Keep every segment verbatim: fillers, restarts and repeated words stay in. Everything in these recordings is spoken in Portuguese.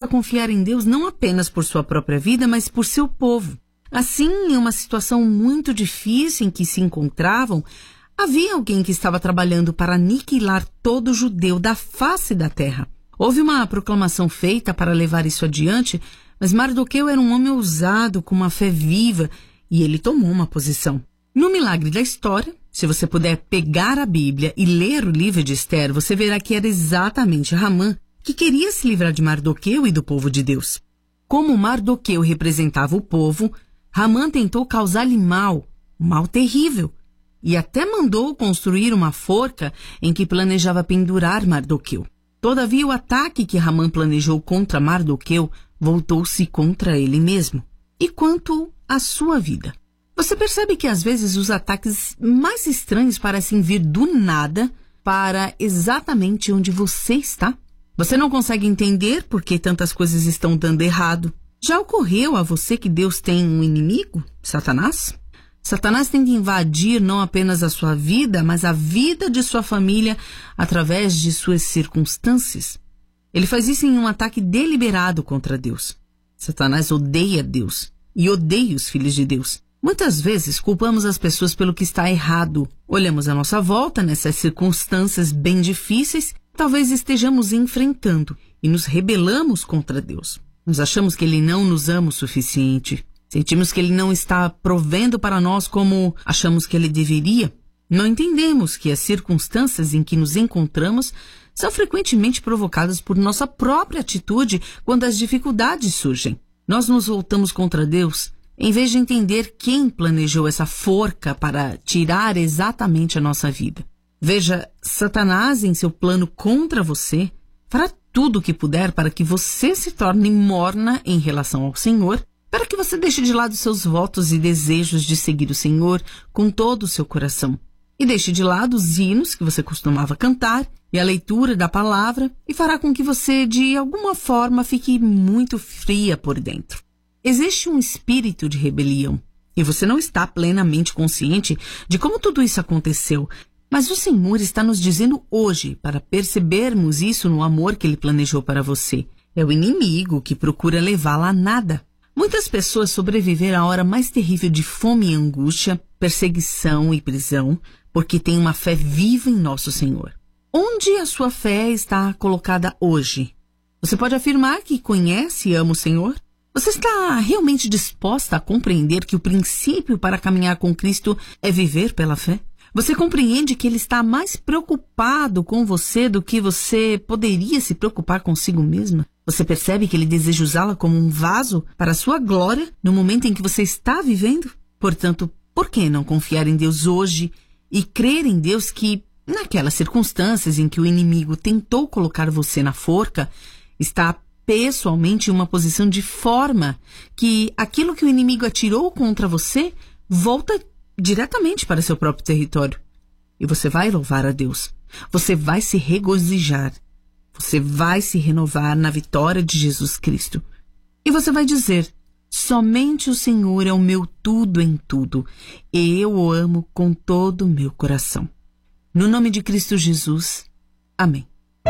confiar em Deus não apenas por sua própria vida, mas por seu povo. Assim, em uma situação muito difícil em que se encontravam, havia alguém que estava trabalhando para aniquilar todo judeu da face da terra. Houve uma proclamação feita para levar isso adiante, mas Mardoqueu era um homem ousado, com uma fé viva, e ele tomou uma posição. No milagre da história, se você puder pegar a Bíblia e ler o livro de Esther, você verá que era exatamente Hamã que queria se livrar de Mardoqueu e do povo de Deus. Como Mardoqueu representava o povo, Hamã tentou causar-lhe mal, um mal terrível, e até mandou construir uma forca em que planejava pendurar Mardoqueu. Todavia, o ataque que Hamã planejou contra Mardoqueu voltou-se contra ele mesmo. E quanto à sua vida? Você percebe que às vezes os ataques mais estranhos parecem vir do nada para exatamente onde você está? Você não consegue entender por que tantas coisas estão dando errado. Já ocorreu a você que Deus tem um inimigo, Satanás? Satanás tenta invadir não apenas a sua vida, mas a vida de sua família através de suas circunstâncias. Ele faz isso em um ataque deliberado contra Deus. Satanás odeia Deus e odeia os filhos de Deus. Muitas vezes culpamos as pessoas pelo que está errado. Olhamos à nossa volta nessas circunstâncias bem difíceis, talvez estejamos enfrentando e nos rebelamos contra Deus. Nós achamos que Ele não nos ama o suficiente. Sentimos que Ele não está provendo para nós como achamos que Ele deveria. Não entendemos que as circunstâncias em que nos encontramos são frequentemente provocadas por nossa própria atitude quando as dificuldades surgem. Nós nos voltamos contra Deus em vez de entender quem planejou essa forca para tirar exatamente a nossa vida. Veja, Satanás, em seu plano contra você, fará tudo o que puder para que você se torne morna em relação ao Senhor, para que você deixe de lado seus votos e desejos de seguir o Senhor com todo o seu coração. E deixe de lado os hinos que você costumava cantar e a leitura da palavra, e fará com que você, de alguma forma, fique muito fria por dentro. Existe um espírito de rebelião, e você não está plenamente consciente de como tudo isso aconteceu, mas o Senhor está nos dizendo hoje para percebermos isso no amor que Ele planejou para você. É o inimigo que procura levá-la a nada. Muitas pessoas sobreviveram à hora mais terrível de fome e angústia, perseguição e prisão, porque têm uma fé viva em nosso Senhor. Onde a sua fé está colocada hoje? Você pode afirmar que conhece e ama o Senhor? Você está realmente disposta a compreender que o princípio para caminhar com Cristo é viver pela fé? Você compreende que Ele está mais preocupado com você do que você poderia se preocupar consigo mesma? Você percebe que Ele deseja usá-la como um vaso para a sua glória no momento em que você está vivendo? Portanto, por que não confiar em Deus hoje e crer em Deus que, naquelas circunstâncias em que o inimigo tentou colocar você na forca, está pessoalmente em uma posição de forma que aquilo que o inimigo atirou contra você volta diretamente para seu próprio território. E você vai louvar a Deus. Você vai se regozijar. Você vai se renovar na vitória de Jesus Cristo. E você vai dizer: somente o Senhor é o meu tudo em tudo, e eu o amo com todo o meu coração. No nome de Cristo Jesus. Amém.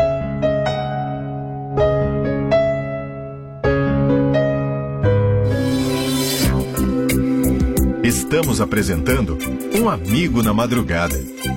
Estamos apresentando Um Amigo na Madrugada.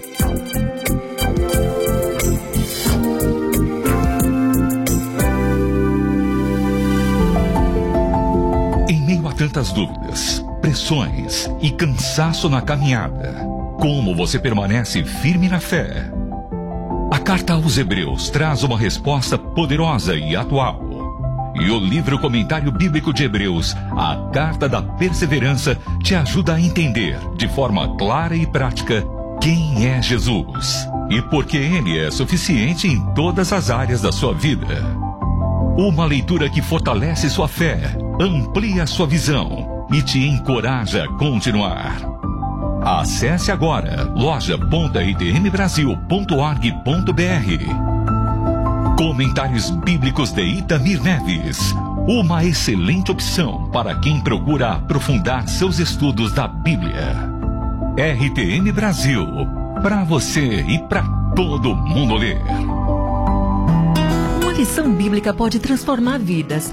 Em meio a tantas dúvidas, pressões e cansaço na caminhada, como você permanece firme na fé? A carta aos Hebreus traz uma resposta poderosa e atual. E o livro Comentário Bíblico de Hebreus, a Carta da Perseverança, te ajuda a entender, de forma clara e prática, quem é Jesus e por que Ele é suficiente em todas as áreas da sua vida. Uma leitura que fortalece sua fé, amplia sua visão e te encoraja a continuar. Acesse agora loja ponto i t m brasil ponto org ponto b r. Comentários Bíblicos de Itamir Neves. Uma excelente opção para quem procura aprofundar seus estudos da Bíblia. R T M Brasil. Para você e para todo mundo ler. Uma lição bíblica pode transformar vidas.